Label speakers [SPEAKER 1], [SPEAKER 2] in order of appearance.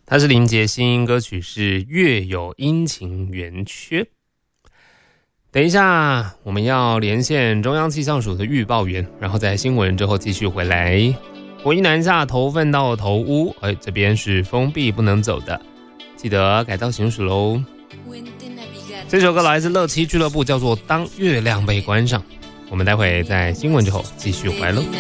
[SPEAKER 1] 它是林杰新，歌曲是《月有阴晴圆缺》。等一下，我们要连线中央气象署的预报员，然后在新闻之后继续回来。国一南下头份到头屋，这边是封闭不能走的，记得改道行驶喽。这首歌来自乐七俱乐部，叫做《当月亮被关上》。我们待会在新闻之后继续回来喽。